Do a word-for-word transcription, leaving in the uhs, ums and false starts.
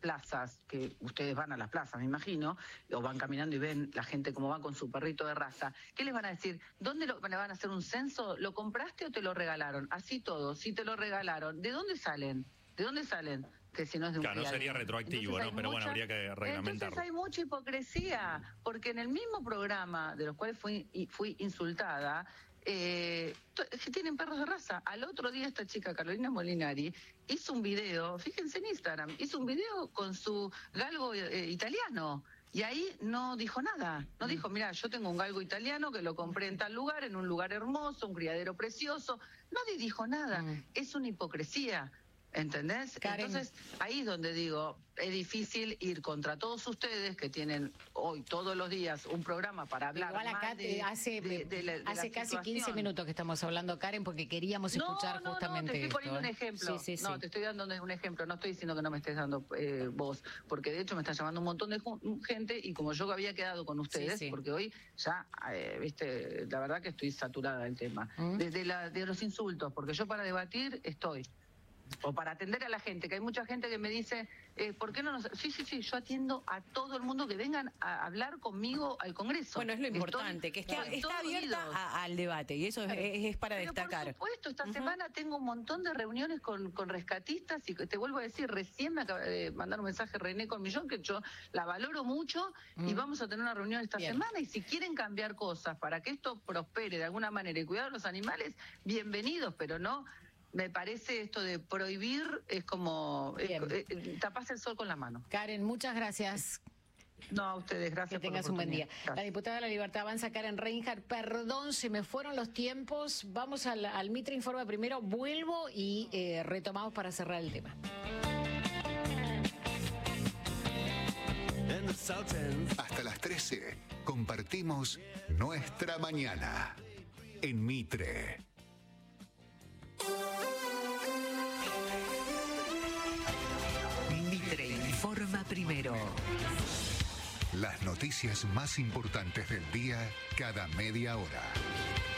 plazas, que ustedes van a las plazas, me imagino, o van caminando y ven la gente como va con su perrito de raza, ¿qué les van a decir? ¿Dónde lo, le van a hacer un censo? ¿Lo compraste o te lo regalaron? Así todo, si te lo regalaron, ¿de dónde salen? ¿De dónde salen? Que si no es de un Claro, no sería retroactivo, ¿no? Pero mucha, bueno, habría que reglamentarlo. Entonces hay mucha hipocresía, porque en el mismo programa de los cuales fui, fui insultada, eh, que tienen perros de raza. Al otro día esta chica, Carolina Molinari, hizo un video, fíjense en Instagram, hizo un video con su galgo eh, italiano. Y ahí no dijo nada, no dijo, mira, yo tengo un galgo italiano que lo compré en tal lugar, en un lugar hermoso, un criadero precioso. Nadie dijo nada, mm. es una hipocresía. ¿Entendés? Karen. Entonces, ahí es donde digo, es difícil ir contra todos ustedes que tienen hoy, todos los días, un programa para hablar Igual acá más de, hace, de, de la, de hace la casi situación. quince minutos que estamos hablando, Karen, porque queríamos escuchar no, no, justamente no, te estoy esto, poniendo ¿eh? un ejemplo. Sí, sí, no, sí. te estoy dando un ejemplo. No estoy diciendo que no me estés dando eh, voz, porque de hecho me está llamando un montón de gente y como yo había quedado con ustedes, sí, sí. porque hoy ya, eh, viste, la verdad que estoy saturada del tema. ¿Mm? Desde la, de los insultos, porque yo para debatir estoy. O para atender a la gente, que hay mucha gente que me dice, eh, ¿por qué no nos...? Sí, sí, sí, yo atiendo a todo el mundo que vengan a hablar conmigo al Congreso. Bueno, es lo importante, estoy, que esté, está abierta a, al debate, y eso es, es para Pero destacar. Por supuesto, esta uh-huh. semana tengo un montón de reuniones con, con rescatistas, y te vuelvo a decir, recién me acaba de mandar un mensaje René Colmillón, que yo la valoro mucho, uh-huh. y vamos a tener una reunión esta Bien. semana, y si quieren cambiar cosas para que esto prospere de alguna manera y cuidar a los animales, bienvenidos, pero no... Me parece esto de prohibir es como eh, eh, taparse el sol con la mano. Karen, muchas gracias. No, a ustedes, gracias. Que tengas un buen día. Gracias. La diputada de la Libertad Avanza, Karen Reinhardt, perdón, se me fueron los tiempos. Vamos al, al Mitre Informa primero, vuelvo y eh, retomamos para cerrar el tema. Hasta las trece compartimos Nuestra Mañana en Mitre. Mitre Informa primero. Las noticias más importantes del día cada media hora.